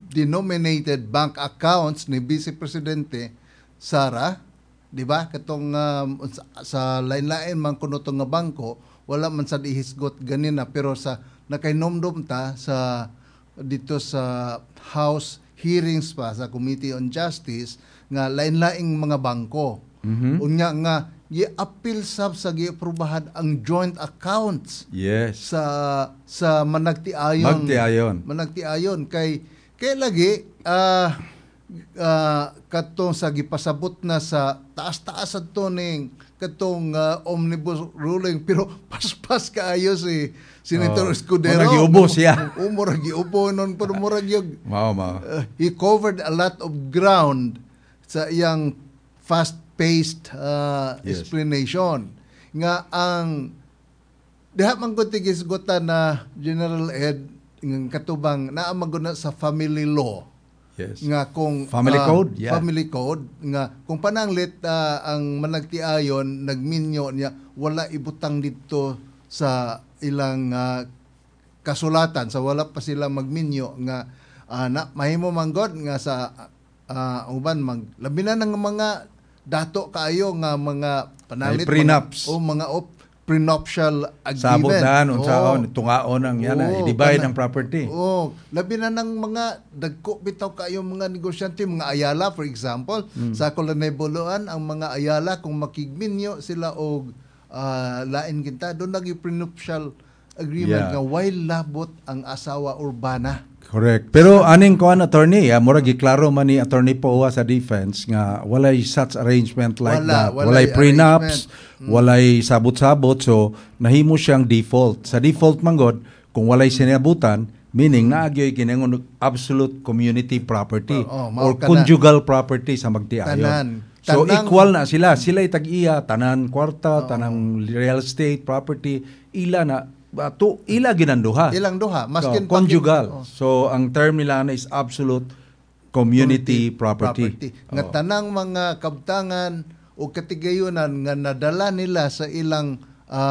denominated bank accounts ni Vice Presidente Sara, di ba? Katong sa lain-lain man kuno nga bangko, wala man sa ihisgot ganina, pero sa nakainomdom ta sa dito sa House hearings pa sa Committee on Justice nga lain-laing mga bangko. Unya nga gi-appeal sab sa giaprubahan ang joint accounts. Yes. Sa managtiayon kay lagi katong sa gipasabot na sa taas-taas adto ning katong omnibus ruling, pero paspas kaayo si Senator Escudero. Murag giubo siya. Murag giubo nun, pero murag yung he covered a lot of ground sa iyang fast-paced explanation. Nga ang diha man ko tigisgutan na General Ed ng katubang naa maguna sa family law. Yes. Nga kung family code, family code nga kung pananglit ang managtiayon nagminyo niya wala ibutang dito sa ilang kasulatan, sa wala pa sila magminyo nga na mahimo manggod nga sa uban labi na ng mga dato kaayo nga mga pananglit prenups o mga prenuptial agreement. Sabotan, unsaon, tungaon ang yan, i-divide ang property. Labi na ng mga dagko bitaw kayo mga negosyante, mga Ayala for example, sa Colaneboloan, ang mga Ayala kung makigminyo sila og lain kinta, doon nagi prenuptial agreement nga while labot ang asawa urbana. Correct. Pero aning kuan attorney, murag giklaro man ni Attorney Poa sa defense nga walay such arrangement like that. Walay prenups, walay sabot-sabot, so nahimo siyang default. Sa default manggod, kung walay sinabutan, meaning naagyoy kinangon absolute community property or conjugal property sa magtiayon. So equal na sila. Sila tag-iya tanan kwarta, tanang real estate property, ila na ila ginanduha. Ilang duha, maskin conjugal. So ang term nila na is absolute community property. Nga tanang mga kabtangan o katigayunan nga nadala nila sa ilang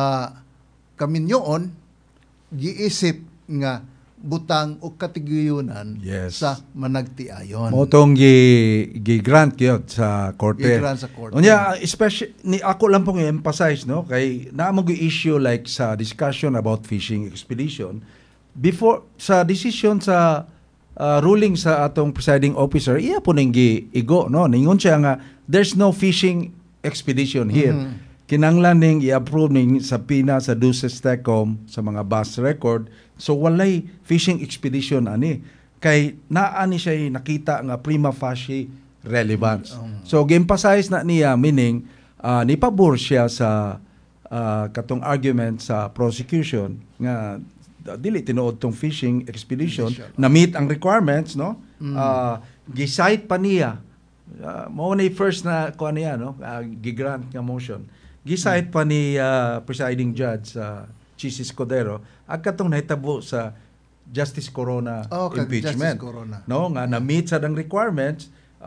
kaminyoon, giisip nga butang o katigayunan sa managtiayon. Motong gi-grant yun sa korte. Gi-grant sa korte. Unya, especially, ako lang pong i-emphasize, no? Kay naamag issue like sa discussion about fishing expedition, before, sa decision sa ruling sa atong presiding officer, iya po nang gi-igo, no? Ningon siya nga, there's no fishing expedition here. Kinanglan ning i-approve ning sa PINA, sa Duces Tecom, sa mga bus record. So walay fishing expedition ani. Kay naani siya nakita nga prima facie relevance. So gi-emphasize na niya, meaning nipabor siya sa katong argument sa prosecution nga dili tinuod tong fishing expedition na meet ang requirements, no? Gi-cite pa niya. Mao na first na kuan niya, no? Gi-grant nga motion. Gisahit pa ni presiding judge Chis Escudero ang katong nahitabo sa Justice Corona impeachment. Justice Corona. No, nga na-meet sa dang requirements,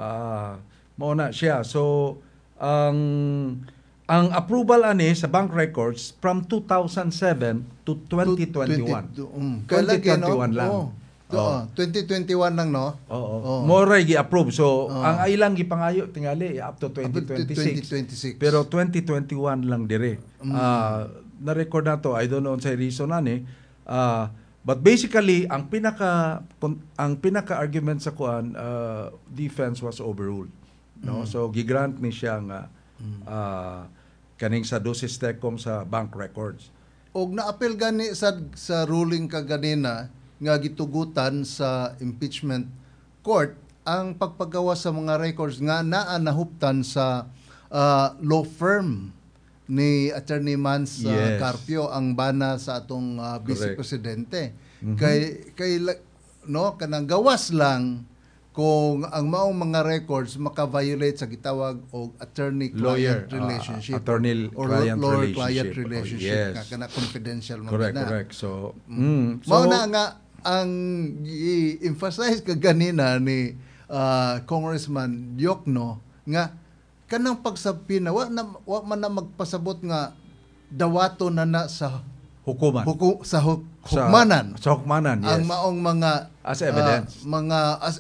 mao na siya. So ang approval ani sa bank records from 2007 to 2021. 2021 lang. 2021 lang, no? Moray gi-approve. So, ang ilang gipangayo tingali up to 2026. Pero 2021 lang dire. Na-record na to. I don't know sa reason ani. But basically, ang pinaka-argument sa kuan, defense was overruled. No? So, gigrant ni siya nga kaning sa Duces Tecom sa bank records. Og na-appeal gani sa ruling kaganina nga gitugutan sa impeachment court ang pagpagawa sa mga records nga naa nahuptan sa law firm ni Attorney Mans Carpio ang bana sa atong Vice Presidente. Kay no kanang gawas lang kung ang maong mga records maka-violate sa gitawag og attorney-client relationship or lawyer-client relationship nga kana confidential correct. So mao na nga ang i-emphasize kaganina ni Congressman Diokno nga kanang pagsabpi na wa man na magpasabot nga dawato na sa hukuman. Hukmanan. Sa hukmanan, yes. Ang maong mga as evidence. Mga as